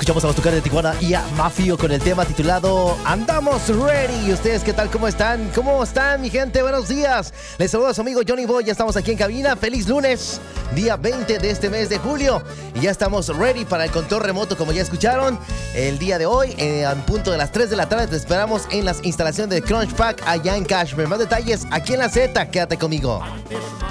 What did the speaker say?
Escuchamos a los Tucanes de Tijuana y a Mafio con el tema titulado Andamos Ready. ¿Y ustedes qué tal? ¿Cómo están? ¿Cómo están, mi gente? Buenos días. Les saludo a su amigo Johnny Boy. Ya estamos aquí en cabina. Feliz lunes, día 20 de este mes de julio. Y ya estamos ready para el control remoto, como ya escucharon. El día de hoy, a punto de las 3 de la tarde, te esperamos en las instalaciones de Crunch Pack allá en Cashmere. Más detalles aquí en la Z. Quédate conmigo.